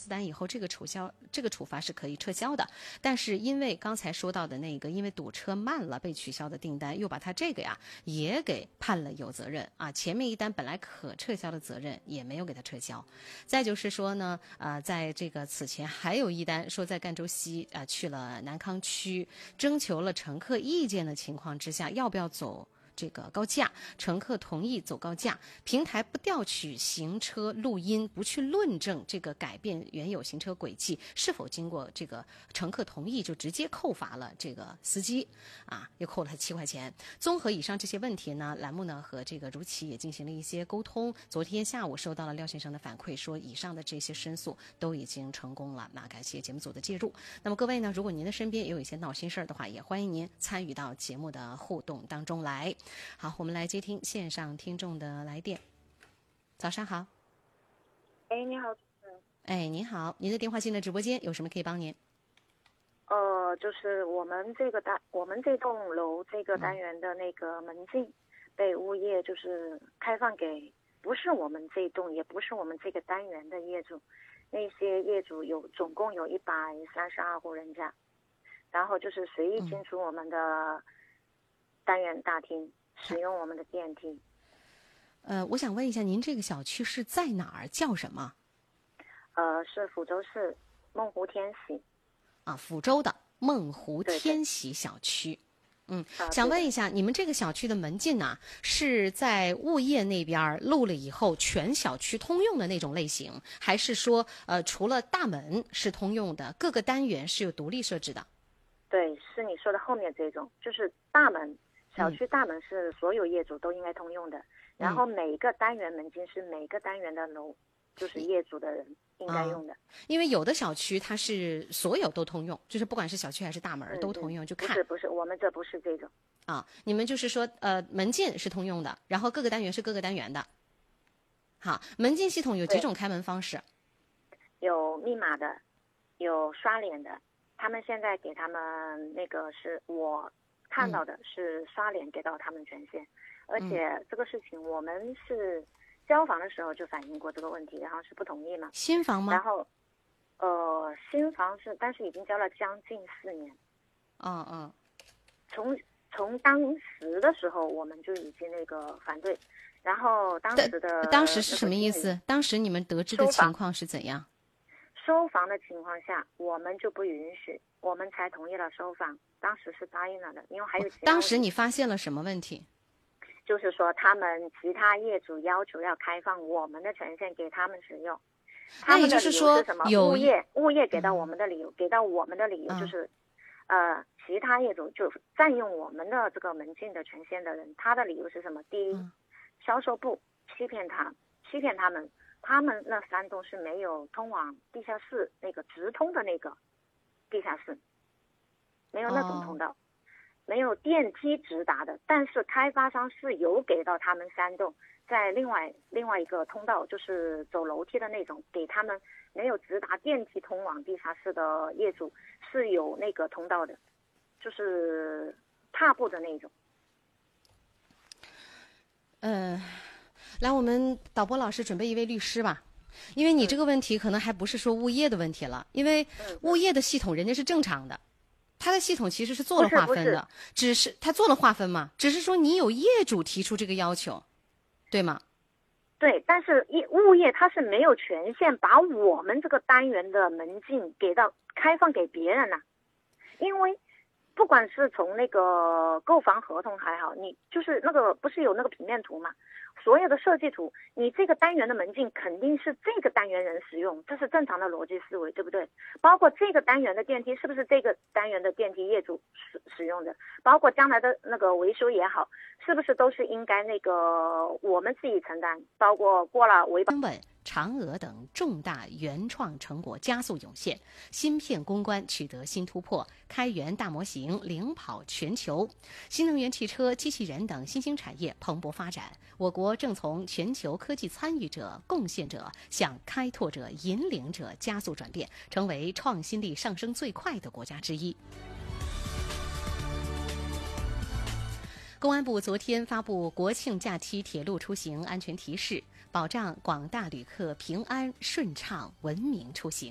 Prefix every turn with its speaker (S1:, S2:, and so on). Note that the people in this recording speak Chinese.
S1: 司单以后，这个处罚是可以撤销的。但是因为刚才说到的那个，因为堵车慢了被取消的订单，又把他这个呀也给判了有责任啊。前面一单本来可撤销的责任也没有给他撤销。再就是说呢，在这个此前还有一单说在赣州西去了南康区，征求了乘客意见的情况之下，要不要走这个高架，乘客同意走高架，平台不调取行车录音，不去论证这个改变原有行车轨迹是否经过这个乘客同意，就直接扣罚了这个司机又扣了他7块钱。综合以上这些问题呢，栏目呢和这个如期也进行了一些沟通。昨天下午收到了廖先生的反馈，说以上的这些申诉都已经成功了，那感谢节目组的介入。那么各位呢，如果您的身边也有一些闹心事儿的话，也欢迎您参与到节目的互动当中来。好，我们来接听线上听众的来电。早上好。
S2: 你好。
S1: 您好，您的电话进了直播间，有什么可以帮您？
S2: 就是我们这栋楼这个单元的那个门禁被物业就是开放给不是我们这栋也不是我们这个单元的业主，那些业主总共有132户人家，然后就是随意进出我们的单元大厅，使用我们的电梯。
S1: 我想问一下，您这个小区是在哪儿？叫什么？
S2: 是抚州市梦湖天喜。
S1: 抚州的梦湖天喜小区。想问一下，你们这个小区的门禁是在物业那边录了以后全小区通用的那种类型，还是说除了大门是通用的，各个单元是有独立设置的？
S2: 对，是你说的后面这种，就是大门，小区大门是所有业主都应该通用的，然后每个单元门禁是每个单元的楼，就是业主的人应该用的。
S1: 因为有的小区它是所有都通用，就是不管是小区还是大门都通用，就看。
S2: 不是，我们这不是这种。
S1: 你们就是说门禁是通用的，然后各个单元是各个单元的。好，门禁系统有几种开门方式？
S2: 有密码的，有刷脸的。他们现在给他们那个是我看到的是刷脸给到他们权限，而且这个事情我们是交房的时候就反映过这个问题，然后是不同意嘛。
S1: 新房吗？
S2: 然后新房是，但是已经交了将近4年。从当时的时候我们就已经那个反对，然后当时
S1: 是什么意思？当时你们得知的情况是怎样？
S2: 收房的情况下我们就不允许，我们才同意了收房，当时是答应了的，因为还有其他。
S1: 当时你发现了什么问题？
S2: 就是说他们其他业主要求要开放我们的权限给他们使用。
S1: 那也就是说
S2: 物业给到我们的理由，就是其他业主就占用我们的这个门禁的权限的人，他的理由是什么？第一，销售部欺骗他们，他们那3栋是没有通往地下室那个直通的那个地下室，没有那种通道，没有电梯直达的，但是开发商是有给到他们3栋，在另外一个通道，就是走楼梯的那种，给他们没有直达电梯通往地下室的业主是有那个通道的，就是踏步的那种。
S1: 来，我们导播老师准备一位律师吧，因为你这个问题可能还不是说物业的问题了，因为物业的系统人家是正常的，他的系统其实是做了划分的，只是他做了划分嘛，只是说你有业主提出这个要求，对吗？
S2: 对，但是物业他是没有权限把我们这个单元的门禁开放给别人因为不管是从那个购房合同还好，你就是那个不是有那个平面图嘛，所有的设计图，你这个单元的门禁肯定是这个单元人使用，这是正常的逻辑思维，对不对？包括这个单元的电梯是不是这个单元的电梯业主使用的，包括将来的那个维修也好，是不是都是应该那个我们自己承担，包括过了维保
S1: 嫦娥等重大原创成果加速涌现，芯片攻关取得新突破，开源大模型领跑全球，新能源汽车、机器人等新兴产业蓬勃发展。我国正从全球科技参与者、贡献者向开拓者、引领者加速转变，成为创新力上升最快的国家之一。公安部昨天发布国庆假期铁路出行安全提示，保障广大旅客平安顺畅、文明出行。